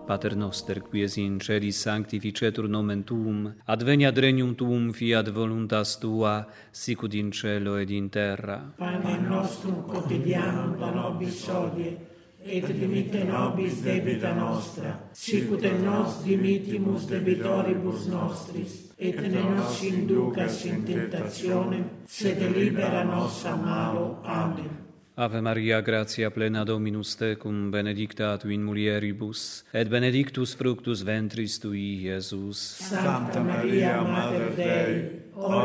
Pater noster, qui es in celis sanctificetur nomen tuum, adveniat regnum tuum, fiat voluntas tua, sicut in cielo ed in terra. Panem nostrum quotidianum da nobis hodie, et dimitte nobis debita nostra, sicut et nos dimittimus debitoribus nostris, et ne nos inducas in tentationem, sed libera nos a malo. Amen. Ave Maria, gratia plena Dominus tecum, benedicta tu in mulieribus, et benedictus fructus ventris tui, Iesus. Sancta Maria, Mater Dei,